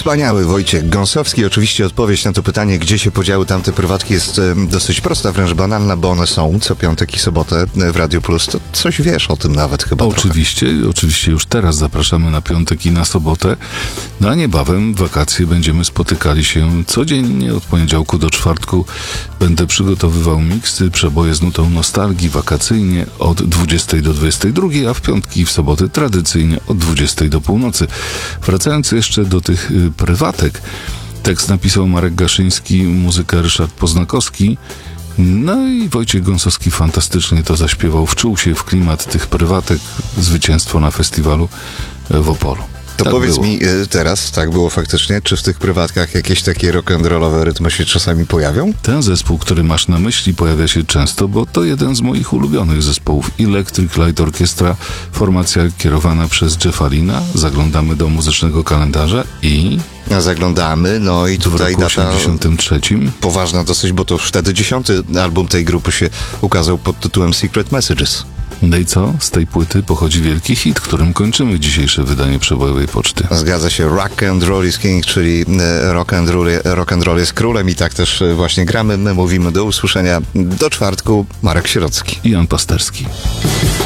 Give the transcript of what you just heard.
Wspaniały Wojciech Gąsowski. Oczywiście odpowiedź na to pytanie, gdzie się podziały tamte prywatki, jest dosyć prosta, wręcz banalna, bo one są co piątek i sobotę w Radio Plus. To coś wiesz o tym nawet chyba Oczywiście już teraz zapraszamy na piątek i na sobotę. No a niebawem w wakacje będziemy spotykali się codziennie od poniedziałku do czwartku. Będę przygotowywał miksy, przeboje z nutą nostalgii wakacyjnie od 20 do 22, a w piątki i w soboty tradycyjnie od 20 do północy. Wracając jeszcze do tych prywatek, tekst napisał Marek Gaszyński, muzykę Ryszard Poznakowski, no i Wojciech Gąsowski fantastycznie to zaśpiewał, wczuł się w klimat tych prywatek, zwycięstwo na festiwalu w Opolu. To tak powiedz było. mi teraz, tak było faktycznie, czy w tych prywatkach jakieś takie rock'n'rollowe rytmy się czasami pojawią? Ten zespół, który masz na myśli, pojawia się często, bo to jeden z moich ulubionych zespołów. Electric Light Orchestra, formacja kierowana przez Jeffa Lynna. Zaglądamy do muzycznego kalendarza i... Zaglądamy, no i w tutaj roku data 83. poważna dosyć, bo to już wtedy 10. album tej grupy się ukazał pod tytułem Secret Messages. No i co? Z tej płyty pochodzi wielki hit, którym kończymy dzisiejsze wydanie Przebojowej Poczty. Zgadza się, Rock and Roll is King, czyli rock and roll jest królem i tak też właśnie gramy. My mówimy do usłyszenia do czwartku. Marek Sierocki I Jan Pasterski.